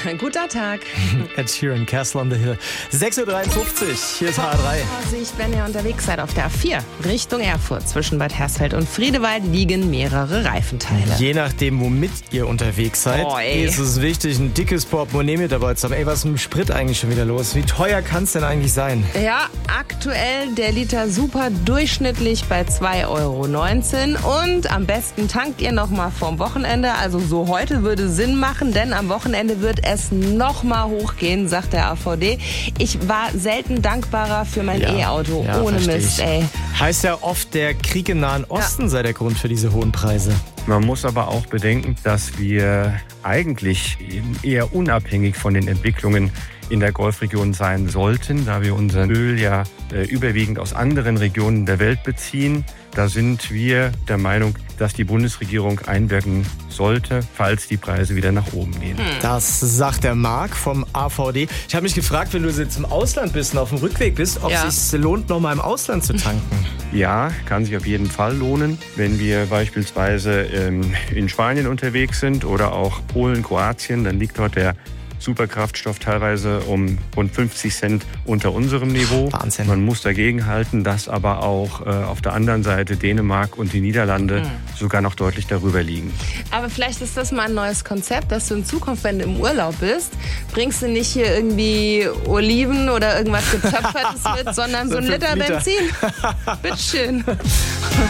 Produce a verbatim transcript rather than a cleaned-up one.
Guter Tag. Ed Sheeran, Castle on the Hill. sechs Uhr dreiundfünfzig, hier ist H drei. Vorsicht, wenn ihr unterwegs seid auf der A vier Richtung Erfurt. Zwischen Bad Hersfeld und Friedewald liegen mehrere Reifenteile. Je nachdem, womit ihr unterwegs seid, Oh, ey. ist es wichtig, ein dickes Portemonnaie mit dabei zu haben. Ey, was ist mit dem Sprit eigentlich schon wieder los? Wie teuer kann es denn eigentlich sein? Ja, aktuell der Liter super durchschnittlich bei zwei Euro neunzehn. Und am besten tankt ihr noch mal vorm Wochenende. Also so heute würde Sinn machen, denn am Wochenende wird es noch mal hochgehen, sagt der A V D. Ich war selten dankbarer für mein Ja, E-Auto. ja, Ohne versteh Mist, ich. ey. Heißt ja oft, der Krieg im Nahen Osten sei der Grund für diese hohen Preise. Man muss aber auch bedenken, dass wir eigentlich eher unabhängig von den Entwicklungen in der Golfregion sein sollten, da wir unser Öl ja äh, überwiegend aus anderen Regionen der Welt beziehen. Da sind wir der Meinung, dass die Bundesregierung einwirken sollte, falls die Preise wieder nach oben gehen. Das sagt der Marc vom A V D. Ich habe mich gefragt, wenn du jetzt im Ausland bist und auf dem Rückweg bist, ob Ja. es sich lohnt, noch mal im Ausland zu tanken. Ja, kann sich auf jeden Fall lohnen, wenn wir beispielsweise ähm, in Spanien unterwegs sind oder auch Polen, Kroatien, dann liegt dort der Superkraftstoff teilweise um rund fünfzig Cent unter unserem Niveau. Wahnsinn. Man muss dagegen halten, dass aber auch äh, auf der anderen Seite Dänemark und die Niederlande Mhm. sogar noch deutlich darüber liegen. Aber vielleicht ist das mal ein neues Konzept, dass du in Zukunft, wenn du im Urlaub bist, bringst du nicht hier irgendwie Oliven oder irgendwas Getöpfertes mit, sondern so So einen fünf Liter Liter. Benzin. Bitteschön.